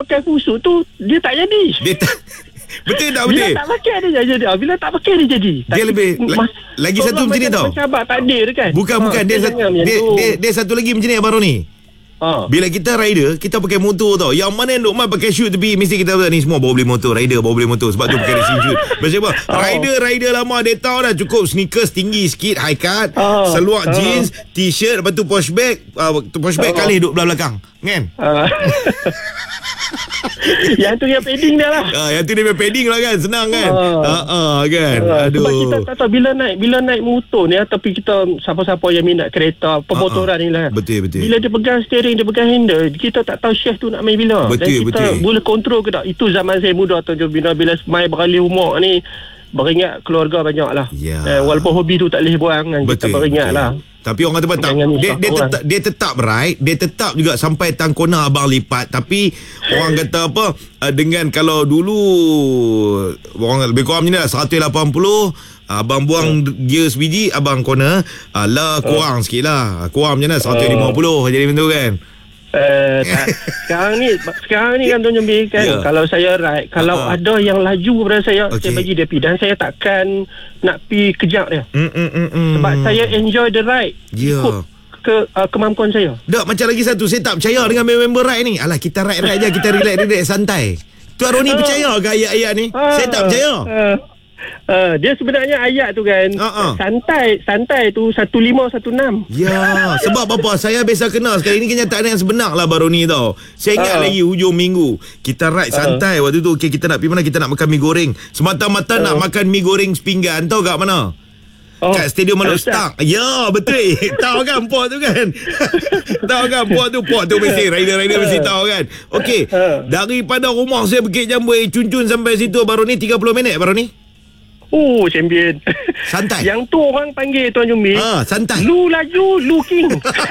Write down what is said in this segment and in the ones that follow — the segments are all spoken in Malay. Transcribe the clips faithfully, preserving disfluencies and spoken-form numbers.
pakai fusuk tu, dia tak jadi. Dia tak Betul tak Bila betul? tak pakai dia jadi. Bila tak pakai dia jadi. Dia lebih la, Lagi satu macam ni tau. Mencabar takdir kan. Bukan bukan ha, dia, satu, dia, dia dia satu lagi macam ni Abang Roni. ha. Bila kita rider, kita pakai motor tau. Yang mana yang duk mai pakai shoot tepi, mesti kita ni semua bawa beli motor, rider bawa beli motor. Sebab tu pakai racing shoot. Macam apa? Oh. Rider rider lama dia tahu dah, cukup sneakers tinggi sikit, high cut, Oh. seluar Oh. jeans, t-shirt, lepas tu push bag, uh, push bag Oh. kali duduk belah belakang. Kan? ha. Yang tu yang padding dia lah. Ah, yang tu dia punya padding lah kan. Senang kan. Oh. Ah, ah, kan. Ha, Aduh. sebab kita tak tahu bila naik bila naik motor ni, tapi kita siapa-siapa yang minat kereta pemotoran Ah, ah. ni lah. Betul, betul. Bila dia pegang steering, dia pegang handle, kita tak tahu shift tu nak main bila. Betul, Dan kita betul. boleh kontrol ke tak. Itu zaman saya muda tu, bila bila main beralih umur ni, beringat keluarga banyak lah. Ya. Eh, walaupun hobi tu tak boleh buang kan, kita Betul, beringat betul. lah. Tapi orang kata tak, Jangan dia, risau dia, orang. tetap, dia tetap right. Dia tetap juga sampai tangkona abang lipat. Tapi orang kata apa, uh, dengan kalau dulu orang lebih kurang macam ni lah, seratus lapan puluh, abang buang gear sebiji, abang corner, uh, lah kurang sikit lah. Kurang macam mana seratus lima puluh jadi macam tu kan. Eh, tak. sekarang ni sekarang ni kan Tuan Jombi kan, Ya. kalau saya ride, kalau Uh-huh. ada yang laju daripada saya, Okey. saya bagi dia pergi, dan saya takkan nak pergi kejap dia. Mm, mm, mm, mm. Sebab saya enjoy the ride. Ya. Ikut ke uh, kemampuan saya. Dok, macam lagi satu, saya tak percaya dengan member ride ni. Alah, kita ride-ride je, kita relax-relax santai. Tuan Roni Ah. percaya ke ayat-ayat ni? Ah, Saya tak percaya. Uh, uh, dia sebenarnya ayat tu kan, Uh-uh. santai santai tu satu lima satu enam. Ya, sebab apa? Saya biasa kenal sekali ni kenyataan yang sebenar lah baru ni tau. Saya ingat Ah. lagi hujung minggu, kita ride santai waktu tu. Okay, kita nak pergi mana? Kita nak makan mi goreng. Semata-mata nak makan mi goreng sepinggan. Tahu kat mana? Oh, Kat Stadium Maluk Ustaz. Stark. Ya, betul. Tahu kan port tu kan? Tahu kan port tu? Port tu mesti rider-rider mesti tahu kan? Okey, daripada rumah saya Bukit Jambui Cun-Cun sampai situ baru ni tiga puluh minit baru ni. Oh, champion. Santai. Yang tu orang panggil Tuan Jombi, Ah, santai. lu laju, lu king.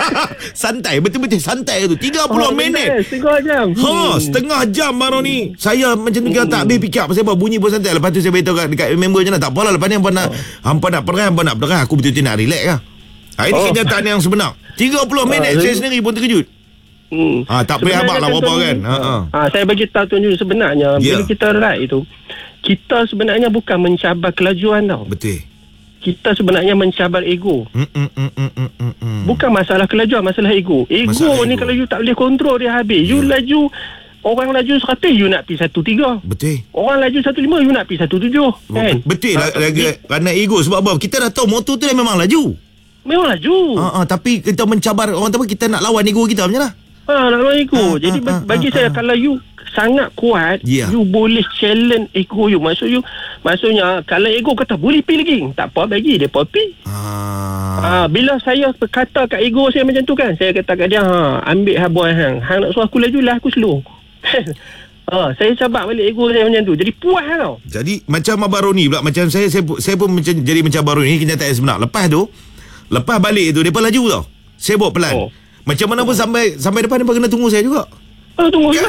Santai, betul-betul santai tu. tiga puluh minit. Setengah jam. Ha, setengah jam baru ni. Saya macam tu kira tak habis pick up. Pasal apa? Bunyi pun santai. Lepas tu saya beritahu kat, dekat member je lah. Tak apalah. Lepas ni hampa nak, hampa nak perang, hampa nak perang. Aku betul-betul nak relax lah. Ha, ini Oh. kenyataan yang sebenar. tiga puluh minit Ah, saya ini- sendiri pun terkejut. Hmm. Ha, tak payah abang lah apa-apa kan. Ha, ha. Ha, saya bagi tahu Tuan Jombi, sebenarnya Ya. bila kita ride itu, kita sebenarnya bukan mencabar kelajuan tau. Betul. Kita sebenarnya mencabar ego. Mm, mm, mm, mm, mm, mm, mm. Bukan masalah kelajuan, masalah ego. Ego Masalah ni ego. kalau you tak boleh kontrol, dia habis. You laju, orang laju seratus, you nak pergi seratus tiga. Betul. Orang laju seratus lima, you nak pergi seratus tujuh. Kan? Betul lah. Ha, Lagi kerana ego. Sebab apa? Kita dah tahu motor tu dah memang laju. memang laju. Ha, ha, tapi kita mencabar orang tu apa? Kita nak lawan ego kita macam mana? Ha, nak lawan ego. Ha, Jadi ha, ba- ha, bagi ha, saya, ha. kalau you sangat kuat, Ya. you boleh challenge ego you. Maksud you, maksudnya kalau ego kata boleh pergi lagi, tak apa, bagi dia pergi. Ha. Ha, bila saya berkata kat ego saya macam tu kan, saya kata kat dia, ha, ambil habuan hang. Hang nak suruh aku laju lah, aku slow. ha, saya cabak balik ego saya macam tu. Jadi puas tau. Jadi macam Abang Roni pula, macam saya saya, pu- saya pun macam, jadi macam Abang Roni. Ini kenyataan yang sebenar. Lepas tu, lepas balik tu depa laju tau. Saya bawa pelan. Oh. Macam mana pun sampai sampai depan depa kena tunggu saya juga. Oh, tunggu juga.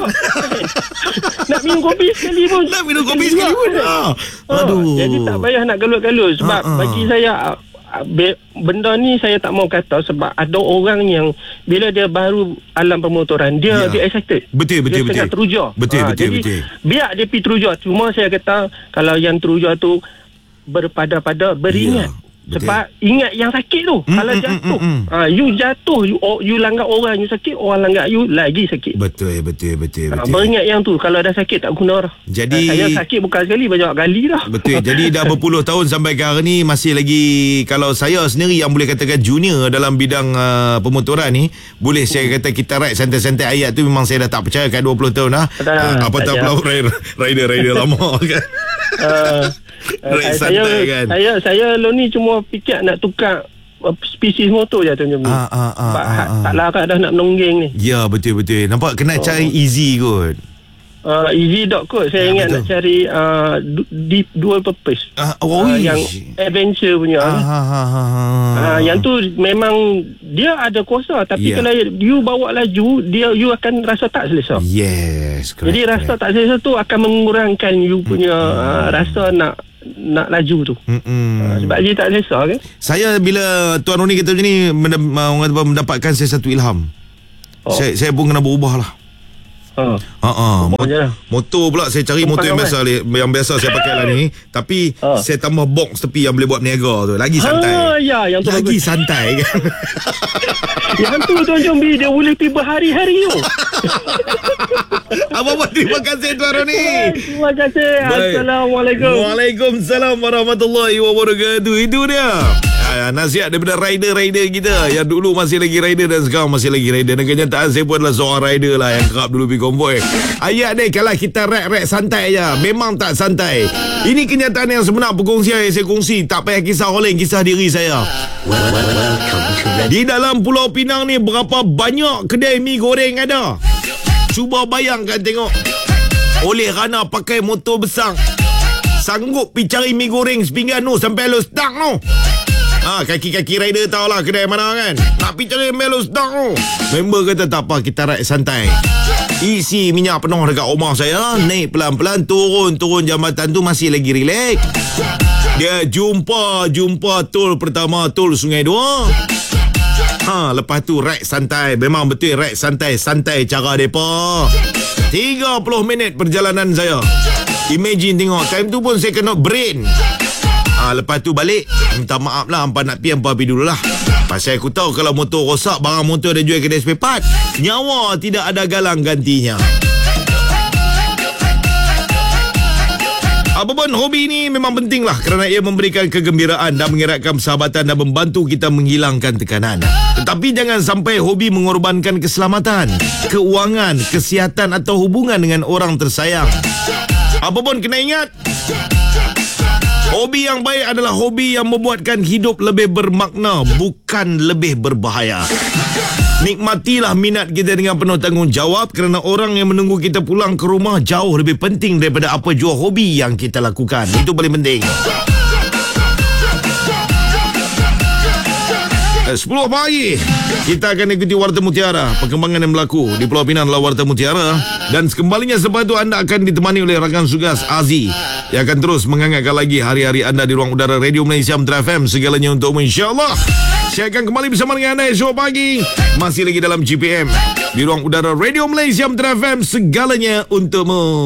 Nak minum kopi sekali pun. Nak minum kopi sekali pun. Ha. Ha, Aduh. jadi tak payah nak galut-galut. Sebab Ha, ha. bagi saya, ah, be- benda ni saya tak mau kata, sebab ada orang yang bila dia baru alam pemotoran, dia Ya. dia excited. Betul, betul, dia betul. tengah teruja. Betul, Ha, betul, jadi, betul. biar dia pergi teruja. Cuma saya kata, kalau yang teruja tu berpada-pada, beringat. Ya, betul. Sebab ingat yang sakit tu. Mm, Kalau mm, jatuh, mm, mm, ha, you jatuh, you, oh, you langgar orang, you sakit, orang langgar you lagi sakit. Betul, betul, betul, Ha, betul. beringat yang tu. Kalau dah sakit tak guna dah. Jadi- Ha, saya sakit bukan sekali, banyak kali dah. Betul. Jadi dah berpuluh tahun sampai ke hari ni masih lagi, kalau saya sendiri yang boleh katakan junior dalam bidang uh, pemotoran ni, boleh saya kata kita ride santai-santai ayat tu memang saya dah tak percaya kat dua puluh tahun dah. Tak, Uh, apa tak tak payah. pula rider-rider lama kan. Uh, Ride saya, santai kan. saya saya lo ni cuma fikir nak tukar uh, spesies motor je Tuan Jombi. Ah, ah, ah, Sebab ah, ha- ah. tak larat dah nak menonggeng ni. Ya, betul-betul. Nampak kena cari easy kot. Uh, easy dot kot. Saya Ah, ingat betul. nak cari uh, du- deep dual purpose. Ah, oh, Uh, ish. yang adventure punya. Ah, ha, ha, ha, ha. Uh, yang tu memang dia ada kuasa, tapi Yeah. kalau you bawa laju, dia you akan rasa tak selesa. Yes, correct, Jadi rasa correct. tak selesa tu akan mengurangkan you punya uh, rasa nak nak laju tu. Mm-mm. Uh, sebab dia tak selesa kan. Saya bila Tuan Roni kata macam ni, mendap- orang kata mendapatkan saya satu ilham. Oh. Saya, saya pun kena berubah lah. Ha. Ha ah. Pokoknya lah. Motor pula saya cari motor yang biasa yang biasa saya pakai lah ni, tapi Ha. saya tambah box tepi yang boleh buat berniaga tu. Lagi santai. Ha, ya, yang tu Lagi bagus. santai kan. Yang tu Tuan Jombi, dia boleh pergi berhari-hari tu. Apa-apa, terima kasih Tuan Roni. Terima kasih. Baik. Assalamualaikum. Waalaikumsalam warahmatullahi wabarakatuh. Itu dia ah, nasihat daripada rider-rider kita yang dulu masih lagi rider dan sekarang masih lagi rider. Dan kenyataan saya pun adalah seorang rider lah yang kerap dulu pergi konvoi. Ayat ni kalau kita rek-rek santai je, memang tak santai. Ini kenyataan yang sebenar, perkongsian yang saya kongsi. Tak payah kisah orang lain, kisah diri saya. Di dalam Pulau Pinang ni berapa banyak kedai mi goreng ada? Cuba bayangkan tengok. Oleh kerana pakai motor besar, sanggup pergi cari mi goreng sepinggan tu sampai lo stuck tu. Ha, kaki-kaki rider tahulah kedai mana kan. Nak pergi cari melo stuck tu. Member kata tak apa, kita ride santai. Isi minyak penuh dekat rumah saya, naik pelan-pelan, turun-turun jambatan tu masih lagi relax. Dia jumpa Jumpa tol pertama, tol Sungai Dua. Ha, lepas tu ride santai. Memang betul ride santai. Santai cara mereka. tiga puluh minit perjalanan saya. Imagine tengok, time tu pun saya kena brain. Ha, lepas tu balik, minta maaf lah, hampa nak pergi, hampa pergi dululah. Pasal aku tahu kalau motor rosak, barang motor dia jual kedai spare part, nyawa tidak ada galang gantinya. Apapun hobi ni memang penting lah, kerana ia memberikan kegembiraan dan mengeratkan persahabatan dan membantu kita menghilangkan tekanan. Tetapi jangan sampai hobi mengorbankan keselamatan, keuangan, kesihatan atau hubungan dengan orang tersayang. Apapun kena ingat, hobi yang baik adalah hobi yang membuatkan hidup lebih bermakna, bukan lebih berbahaya. Nikmatilah minat kita dengan penuh tanggungjawab, kerana orang yang menunggu kita pulang ke rumah jauh lebih penting daripada apa jua hobi yang kita lakukan. Itu paling penting. sepuluh pagi kita akan ikuti Warta Mutiara, perkembangan yang berlaku di Pulau Pinang adalah Warta Mutiara. Dan sekembalinya selepas itu anda akan ditemani oleh rakan tugas Aziz yang akan terus menghangatkan lagi hari-hari anda di ruang udara Radio Malaysia Metro F M. Segalanya untukmu, insyaAllah. Saya akan kembali bersama dengan anda esok pagi, masih lagi dalam G P M di ruang udara Radio Malaysia Metro F M. Segalanya untukmu.